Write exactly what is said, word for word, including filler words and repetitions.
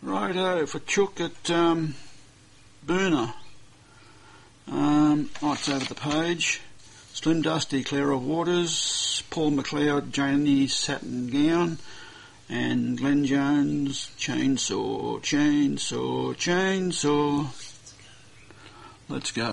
Righto, for Chook at um, Boona. Um, oh, it's over the page. Slim Dusty, Clara Waters, Paul McLeod, Janie Satin Gown, and Glenn Jones, Chainsaw, Chainsaw, Chainsaw. Let's go.